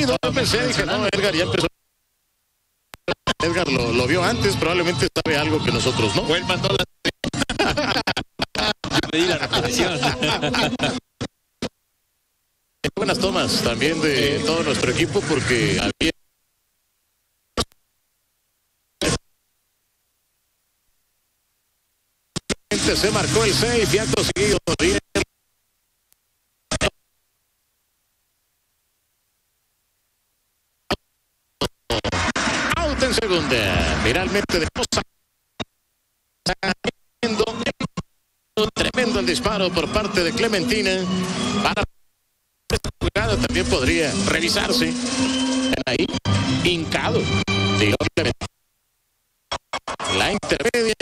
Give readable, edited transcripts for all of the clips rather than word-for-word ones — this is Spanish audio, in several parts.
yo pensé, dije, no, Edgar ya empezó. Edgar lo vio antes, probablemente sabe algo que nosotros no. O él mandó la... Yo pedí la repetición. Buenas tomas también de todo nuestro equipo, porque había... Se marcó el 6 y acto seguido. Out en segunda. Finalmente de tremendo el disparo por parte de Clementina. Para esta jugada también podría revisarse. Ahí, hincado. La intermedia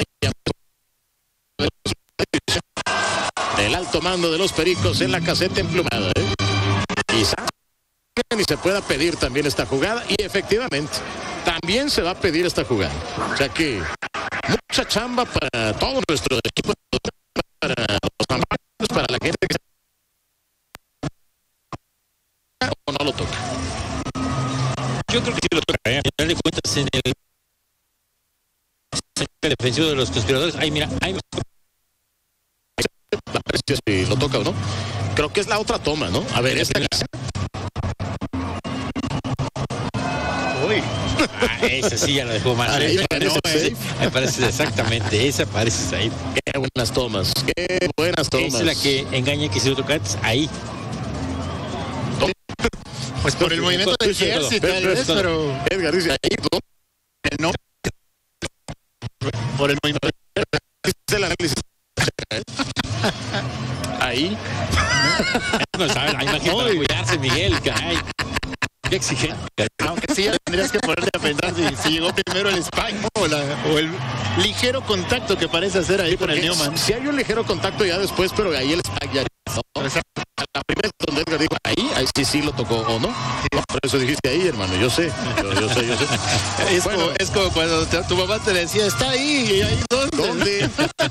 del alto mando de los Pericos en la caseta emplumada. Quizá ni se pueda pedir también esta jugada, y efectivamente también se va a pedir esta jugada. O sea que mucha chamba para todo nuestro equipo, para los campanados, para la gente que o no lo toca. Yo creo que sí lo toca, ¿eh? Al final de cuentas, en el defensivo de los conspiradores, ahí mira, ahí si lo toca o no. Creo que es la otra toma, ¿no? A ver, esta. Uy. Esa sí ya la dejó mal. Me parece exactamente, esa parece safe. Qué buenas tomas, qué buenas tomas. Esa es la que engaña, que si lo toca ahí. Pues por el movimiento del jersey, tal vez, pero... Edgar dice ahí, ¿no? Por el movimiento del análisis. Ahí. No sabes, imagínate cuidarse, Miguel, caray. Qué exigente. Aunque sí, ya tendrías que ponerte a pensar si llegó primero el spike o el ligero contacto que parece hacer ahí con el Newman. Si hay un ligero contacto ya después, pero ahí el spike ya no. La primera donde Edgar dijo ahí sí lo tocó, ¿o no? Sí. No, por eso dijiste ahí, hermano, yo sé. Es como cuando tu mamá te decía, está ahí, ¿y ahí dónde?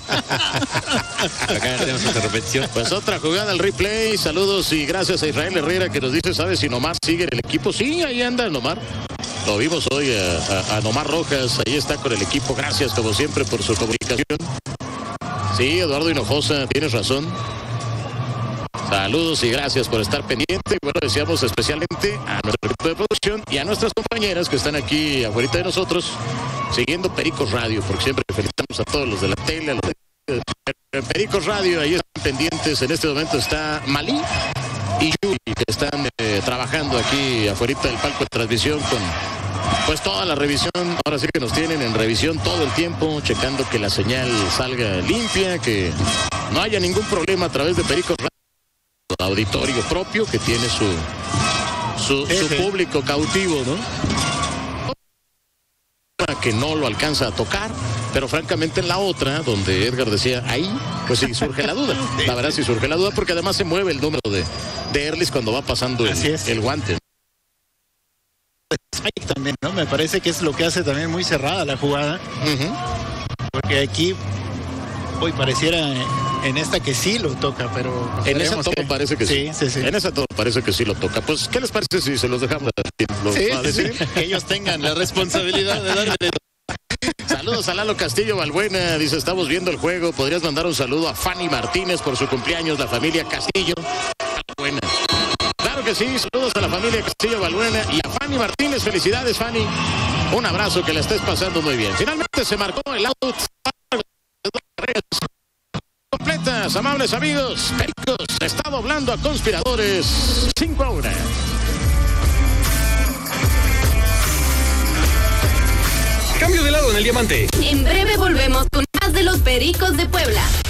Acá tenemos otra repetición. Pues otra jugada al replay. Saludos y gracias a Israel Herrera, que nos dice, ¿sabes si Nomar sigue en el equipo? Sí, ahí anda Nomar. Lo vimos hoy a Nomar Rojas, ahí está con el equipo. Gracias como siempre por su comunicación. Sí, Eduardo Hinojosa, tienes razón. Saludos y gracias por estar pendiente. Bueno, deseamos especialmente a nuestro equipo de producción y a nuestras compañeras que están aquí afuera de nosotros, siguiendo Pericos Radio, porque siempre felicitamos a todos los de la tele, a los de Pericos Radio. Ahí están pendientes. En este momento está Malí y Yuri, que están trabajando aquí afuera del palco de transmisión con pues toda la revisión. Ahora sí que nos tienen en revisión todo el tiempo, checando que la señal salga limpia, que no haya ningún problema a través de Pericos Radio. Auditorio propio que tiene su público cautivo, ¿no? Que no lo alcanza a tocar, pero francamente en la otra, donde Edgar decía ahí, pues sí surge la duda. La verdad sí surge la duda, porque además se mueve el número de Erlis cuando va pasando el guante. También, ¿no? Me parece que es lo que hace también muy cerrada la jugada. Porque aquí hoy pareciera en esta que sí lo toca, pero en esa toma parece que sí. En esa toma parece que sí lo toca. Pues, ¿qué les parece si se los dejamos a decir? Que ellos tengan la responsabilidad de darle. Saludos a Lalo Castillo Balbuena, dice, estamos viendo el juego. ¿Podrías mandar un saludo a Fanny Martínez por su cumpleaños, la familia Castillo? Balbuena. Claro que sí, saludos a la familia Castillo Balbuena y a Fanny Martínez. Felicidades, Fanny. Un abrazo, que la estés pasando muy bien. Finalmente se marcó el out. Completas, amables amigos. Pericos está doblando a Conspiradores 5-1. Cambio de lado en el diamante. En breve volvemos con más de los Pericos de Puebla.